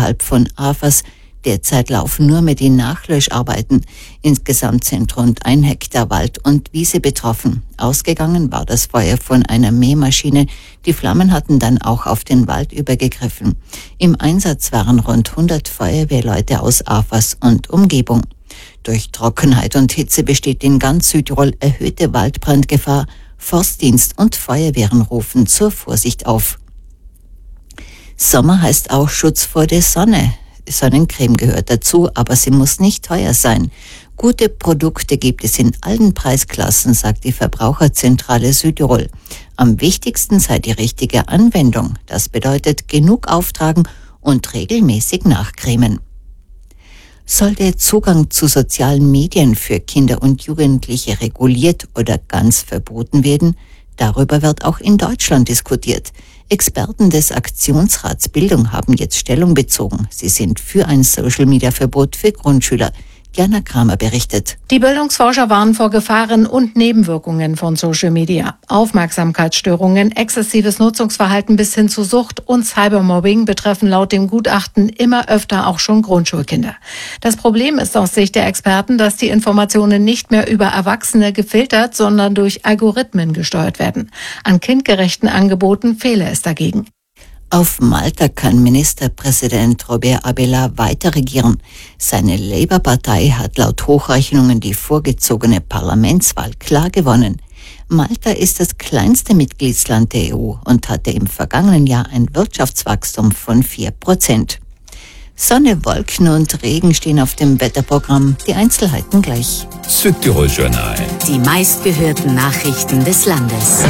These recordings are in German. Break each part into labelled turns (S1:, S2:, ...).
S1: oberhalb von Afers. Derzeit laufen nur mehr die Nachlöscharbeiten. Insgesamt sind rund 1 Hektar Wald und Wiese betroffen. Ausgegangen war das Feuer von einer Mähmaschine. Die Flammen hatten dann auch auf den Wald übergegriffen. Im Einsatz waren rund 100 Feuerwehrleute aus Afers und Umgebung. Durch Trockenheit und Hitze besteht in ganz Südtirol erhöhte Waldbrandgefahr. Forstdienst und Feuerwehren rufen zur Vorsicht auf. Sommer heißt auch Schutz vor der Sonne. Sonnencreme gehört dazu, aber sie muss nicht teuer sein. Gute Produkte gibt es in allen Preisklassen, sagt die Verbraucherzentrale Südtirol. Am wichtigsten sei die richtige Anwendung. Das bedeutet genug auftragen und regelmäßig nachcremen. Soll der Zugang zu sozialen Medien für Kinder und Jugendliche reguliert oder ganz verboten werden? Darüber wird auch in Deutschland diskutiert. Experten des Aktionsrats Bildung haben jetzt Stellung bezogen. Sie sind für ein Social-Media-Verbot für Grundschüler. Jana Kramer berichtet.
S2: Die Bildungsforscher warnen vor Gefahren und Nebenwirkungen von Social Media. Aufmerksamkeitsstörungen, exzessives Nutzungsverhalten bis hin zu Sucht und Cybermobbing betreffen laut dem Gutachten immer öfter auch schon Grundschulkinder. Das Problem ist aus Sicht der Experten, dass die Informationen nicht mehr über Erwachsene gefiltert, sondern durch Algorithmen gesteuert werden. An kindgerechten Angeboten fehle es dagegen.
S1: Auf Malta kann Ministerpräsident Robert Abela weiter regieren. Seine Labour-Partei hat laut Hochrechnungen die vorgezogene Parlamentswahl klar gewonnen. Malta ist das kleinste Mitgliedsland der EU und hatte im vergangenen Jahr ein Wirtschaftswachstum von 4%. Sonne, Wolken und Regen stehen auf dem Wetterprogramm. Die Einzelheiten gleich.
S3: Südtirol Journal.
S4: Die meistgehörten Nachrichten des Landes.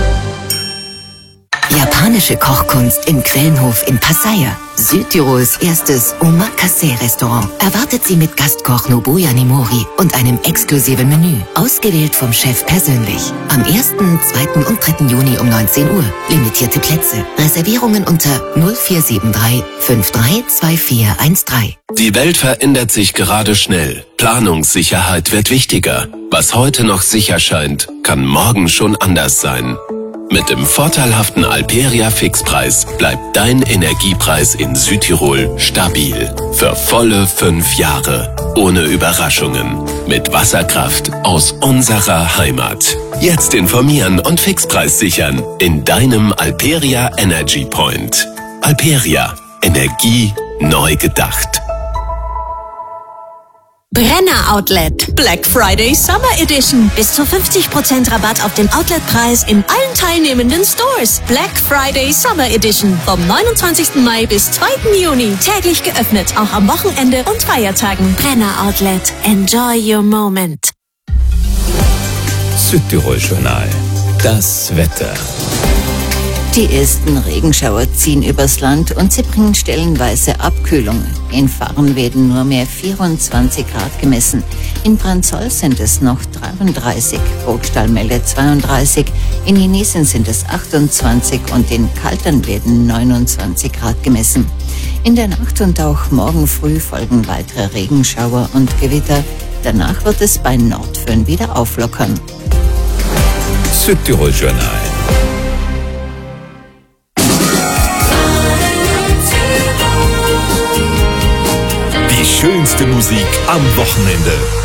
S4: Japanische Kochkunst im Quellenhof in Pattaya. Südtirols erstes Omakase-Restaurant erwartet Sie mit Gastkoch Nobuya Nimori und einem exklusiven Menü, ausgewählt vom Chef persönlich. Am 1., 2. und 3. Juni um 19 Uhr. Limitierte Plätze. Reservierungen unter 0473 532413.
S5: Die Welt verändert sich gerade schnell. Planungssicherheit wird wichtiger. Was heute noch sicher scheint, kann morgen schon anders sein. Mit dem vorteilhaften Alperia Fixpreis bleibt dein Energiepreis in Südtirol stabil. Für volle 5 Jahre. Ohne Überraschungen. Mit Wasserkraft aus unserer Heimat. Jetzt informieren und Fixpreis sichern in deinem Alperia Energy Point. Alperia. Energie neu gedacht.
S6: Brenner Outlet. Black Friday Summer Edition. Bis zu 50% Rabatt auf den Outletpreis in allen teilnehmenden Stores. Black Friday Summer Edition. Vom 29. Mai bis 2. Juni. Täglich geöffnet. Auch am Wochenende und Feiertagen. Brenner Outlet. Enjoy your moment.
S3: Südtirol Journal. Das Wetter.
S1: Die ersten Regenschauer ziehen übers Land und sie bringen stellenweise Abkühlung. In Fahren werden nur mehr 24 Grad gemessen. In Branzoll sind es noch 33, Burgstall meldet 32, in Jenesien sind es 28 und in Kaltern werden 29 Grad gemessen. In der Nacht und auch morgen früh folgen weitere Regenschauer und Gewitter. Danach wird es bei Nordföhn wieder auflockern.
S3: Südtirol Journal. Die schönste Musik am Wochenende.